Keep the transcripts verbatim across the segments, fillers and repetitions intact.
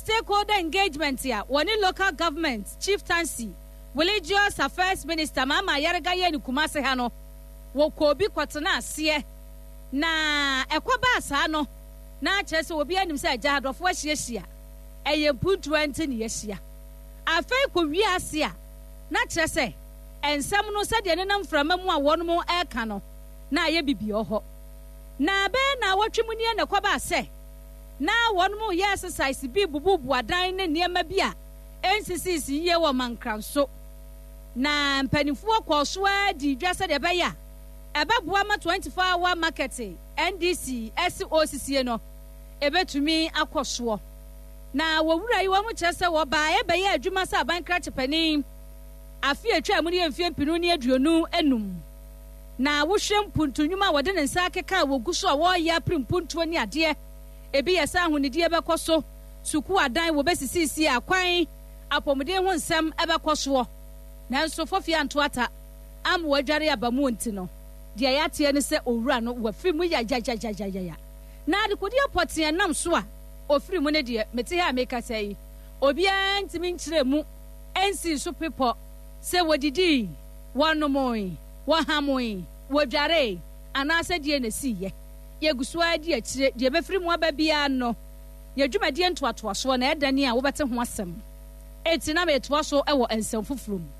stakeholder engagement ya one local government chieftaincy religious affairs minister Mama Yarega ye ni Kumase ha no wo ko bi kwatena ase na ekoba asa no na kyerɛ sɛ obi anim sɛ agya adɔfo ahyiahyia ɛyɛ mpuntu ante ne yɛhyia afei kɔ wi ase a na kyerɛ sɛ ensɛm no sɛ deɛ nenam frama mu a wɔn mo ɛka no na ayɛ bibio hɔ na be na wɔtwe mu nie na kɔba sɛ na wɔn mo yɛ exercise bi bububu adan ne nneɛma bi a nsisi yie wɔ mankranso na mpanimfoɔ kɔ so a di dwa sɛ de bɛyɛ a ɛbɛboa ma twenty-four hour market N D C S O C C no ebetumi akɔ so na wɔwura yi wɔn kyerɛ sɛ wɔba ɛbɛyɛ adwuma sɛ abankra kyepani afi atwa mu ne mfie mpinu ne aduonu enum na wohwɛ mpuntu nnwuma wɔde ne nsa akeka wɔgu so a wɔyɛ aprim mpuntu ne adeɛ ebi yɛ sa ahonidie bɛkɔ so suku adan wɔbɛsisisi akwan apɔmuden ho nsɛm ɛbɛkɔ so nanso fofia ntoata am wɔadware abamu nti no deɛ yɛateɛ ne sɛ owura no wafiri mu yayayayayaya na de kodi apɔteɛ nam so a ofiri mu ne deɛ mete ha meka sɛ yi obiara ntimi nkyerɛ mu ensi so pepɔ sɛ wodidi wɔnomoi wɔhamoi wɔdware anaasɛ deɛ na siyɛ yɛgusua di akyire deɛ bɛfiri mu aba bia no yɛdwumadie ntoatoa so na ɛdane a wobɛte ho asɛm eti na metoa so ɛwɔ nsɛm foforo mu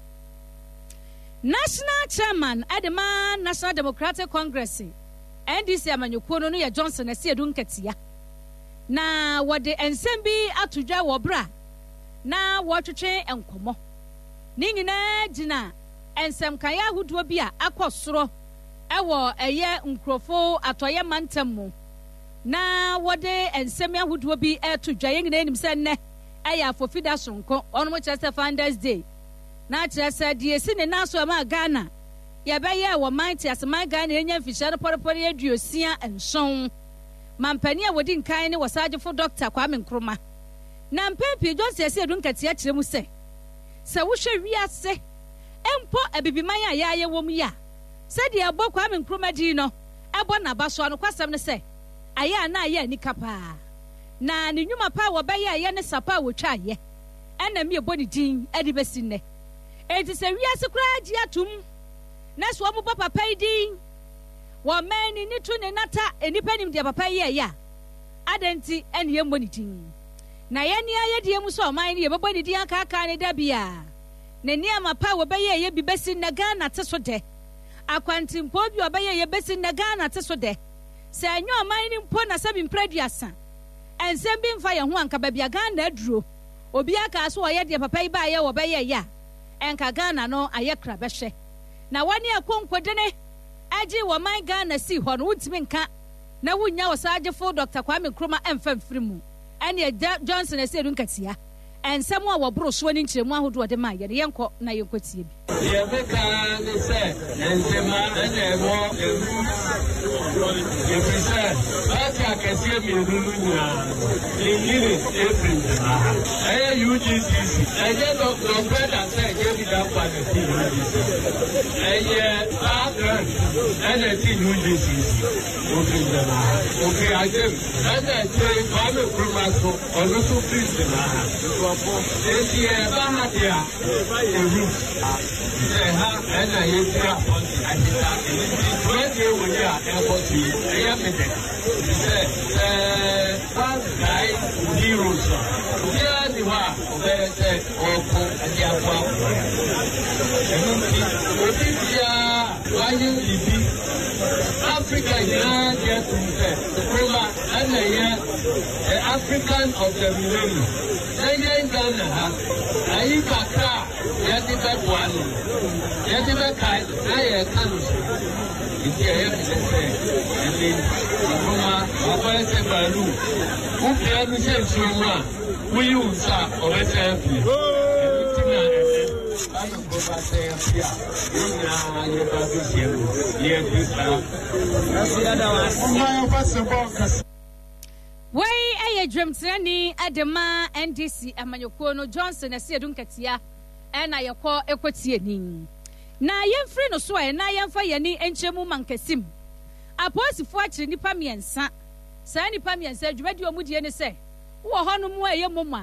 National Chairman Adema National Democratic Congress N D C amanyɔkuo no no yɛ Johnson Asiedu Nketia na wɔde nsɛm bi atodwa wɔ bra na wɔtwetwe nkɔmɔ ne nyinaa gyina nsɛm kan ahodoɔ bi a akɔ soro ɛwɔ ɛyɛ nkrofo atɔyɛ mantam mu na wɔde nsɛm ahodoɔ bi atodwa yɛ nyinaa nim sɛ nnɛ ɛyɛ afofida sonko ɔno mo kyerɛ sɛ Founders Day na kyerɛ sɛ deɛ si ne naso ama Ghana yɛbɛyɛ wɔ manti asema Ghana yɛnya mfihyɛ no pɔrepɔre aduosia nson mampani a wɔdi nkan ne wɔsagyefo Doctor Kwame Nkrumah na mpempi Johnson Asiedu Nketia kyerɛ mu sɛ sɛ wohwɛ wiase empo abibiman a yɛayɛ wɔ mu ya sɛdeɛ ɛbɔ Kwame Nkrumah di no ɛbɔ n'aba so ano kwasɛm ne sɛ ayɛ a na ayɛ anika paa na ne nnwuma pa wɔbɛyɛ ayɛ ne sapa a wɔtwa ayɛ ɛna mi ɛbɔ ne din ɛde bɛsi nnɛ enti sɛ wiase koraa gye atom na so ɔmo bɔ papa yi din wɔ mani ne to ne nata enipa nim deɛ papa yi ɛyɛ a adɛnti ɛne yɛmmɔ ne din na yɛne ayɛ deɛ mu sɛ ɔman ne yɛbɛbɔ ne din akaaka ne da bia na nneɛma pa wɔbɛyɛ yɛ bi bɛsi nnɛ Ghana te so dɛ akwantimpo bi wɔbɛyɛ yɛ bɛsi nnɛ Ghana te so dɛ sɛ ɛnyɛ ɔman ne mpo na sɛ bi mprɛduasa ɛnsɛm bi mfa yɛn ho anka baabi a Ghana aduro obi aka so ɔyɛ deɛ papa yi ba yɛ wɔbɛyɛ yɛ a ɛnka Ghana no ayɛ kra bɛhwɛ na wɔne akonkodene agye wɔ man Ghana si hɔ no wontimi nka na wonya wɔ sagyefo Doctor Kwame Nkrumah ɛmfa mfiri mu ɛne Johnson Asiedu Nketia ensem a wobro so ni nkyeremu ahodo de ma ye de yenkɔ na yenkɔtie bi ye beka ne se ensema na ebo ye fisa asa kase mi nunu nya lili April eh U G C C eh no no brother say je bi da kwa ne ti U G C C eh ye background eh ti U G C C okay jana okay ajem eh say Kwame Nkrumah so ono so please na esi eba ha dia ehu eh ha ena yetira ajita twenty we ya airport eya mede say eh one guy heroes dia di wa be say oko adia kwa obi dia wanye bibi Africa is here to say Nkrumah ena ye African of the millennium Nigerian Ghana ha ayi kakra yɛde bɛboa no yɛde bɛkae na yɛka no so nti ɛyɛ mesɛ sɛ ɛne Nkrumah ɔbɛyɛ sɛ baalu wopia no hyɛ nsuo mu a woyi wo nsa a ɔbɛsɛ afiri ɛno ti na ɛnɛ ano Nkrumah sɛ afi a yɛnyinaa yɛba bɛhyia mu yɛdi saa ɔma yɛfa sɛ bɔɔkasa Wei eye dwemtrani adema N D C amanyoko no Johnson Asiedu Nketia ena yekọ ekotie ni na yemfiri no so e na yemfa yani enchemu mankasim aposifo akiri nipa miensa saa nipa miensa dwumadi omudie ne se wo ho no mu eye moma